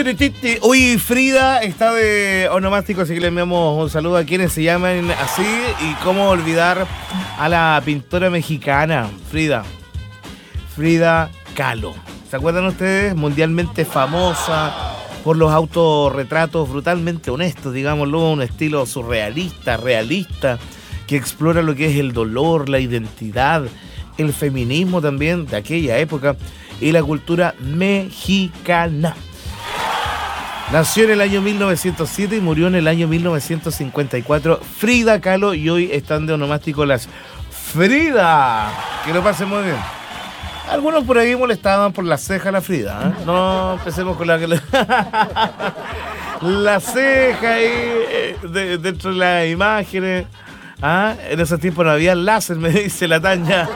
Hoy Frida está de onomástico, así que le enviamos un saludo a quienes se llaman así. Y cómo olvidar a la pintora mexicana, Frida Kahlo. ¿Se acuerdan ustedes? Mundialmente famosa por los autorretratos brutalmente honestos, digámoslo, un estilo surrealista, realista, que explora lo que es el dolor, la identidad, el feminismo también de aquella época y la cultura mexicana. Nació en el año 1907 y murió en el año 1954 Frida Kahlo, y hoy están de onomástico las Frida. Que lo pasen muy bien. Algunos por ahí molestaban por la ceja la Frida, ¿eh? No empecemos con la ceja ahí dentro de las imágenes. ¿Ah? En esos tiempos no había láser, me dice la Tania.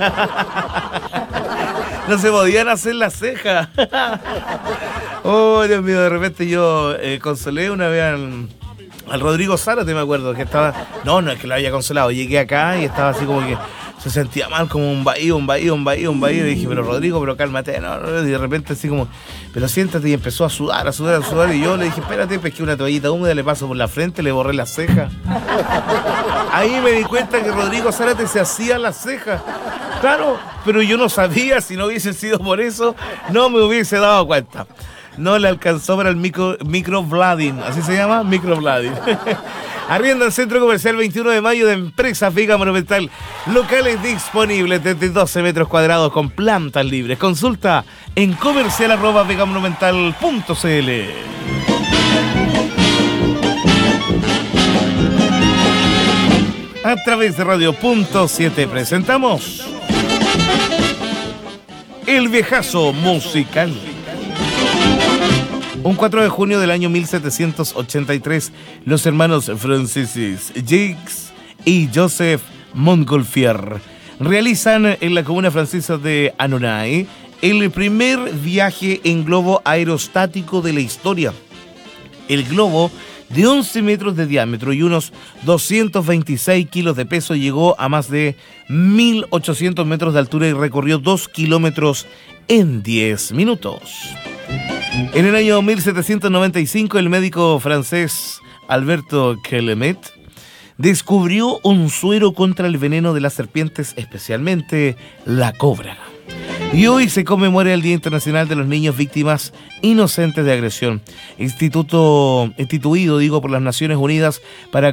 No se podían hacer las cejas. Oh, Dios mío, de repente yo consolé una vez al Rodrigo Zárate, me acuerdo, que estaba... No es que lo haya consolado. Llegué acá y estaba así como que se sentía mal, como un vaído. Y dije, pero Rodrigo, pero cálmate. No. Y de repente así como, pero siéntate, y empezó a sudar. Y yo le dije, espérate, pesqué una toallita húmeda, le paso por la frente, le borré las cejas. Ahí me di cuenta que Rodrigo Zárate se hacía las cejas. Claro, pero yo no sabía. Si no hubiese sido por eso, no me hubiese dado cuenta. No le alcanzó para el microblading, así se llama, microblading. Arrienda el Centro Comercial 21 de Mayo de Empresa Vega Monumental. Locales disponibles desde 12 metros cuadrados con plantas libres. Consulta en comercial@vegamonumental.cl. A través de Radio.7 presentamos El Viejazo Musical. Un 4 de junio del año 1783, los hermanos franceses Jacques y Joseph Montgolfier realizan en la comuna francesa de Annonay el primer viaje en globo aerostático de la historia. El globo, de 11 metros de diámetro y unos 226 kilos de peso, llegó a más de 1.800 metros de altura y recorrió 2 kilómetros en 10 minutos. En el año 1795, el médico francés Alberto Quelemet descubrió un suero contra el veneno de las serpientes, especialmente la cobra. Y hoy se conmemora el Día Internacional de los Niños Víctimas Inocentes de Agresión, instituido por las Naciones Unidas para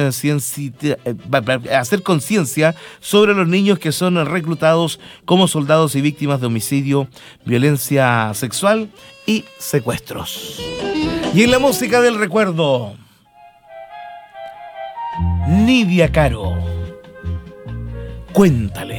hacer conciencia sobre los niños que son reclutados como soldados y víctimas de homicidio, violencia sexual y secuestros. Y en la música del recuerdo, Nidia Caro, Cuéntale.